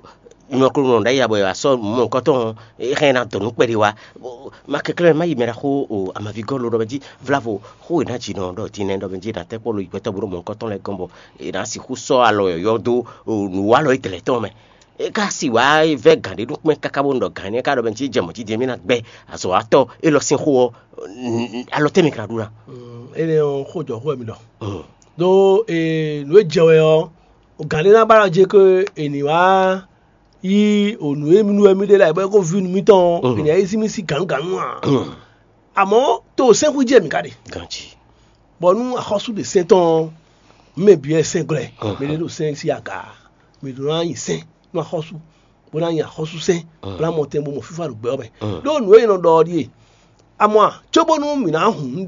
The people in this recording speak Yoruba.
Mokuru nda ya boya so mon koton rena tonu pediwa makekle mai mera ko amavigolo do benji vlavo ho na jino do tinendo benji na te polo ipeto buru mon koton le gombo e na si huso alo yodo nu walo iteletome e kasi wa ve gande du me kakabondo gane ka do benji jemo ti demina be aso ato e lo sin ho alo temi kradura ele on hojo ho mi do no jewe o gane na bara je ko eniwa yi onu emi de la ko vu nu mi ton eni ayi mi si gangan amo to sen ku je mi kade ganchi bonu akhosu de senton me bien sengre me de do sen si aga me do ran yin sen no akhosu bona yin akhosu sen bla mo tembo mo fifa rugbe obe do nu e no do ri amo a chobonu mi na hun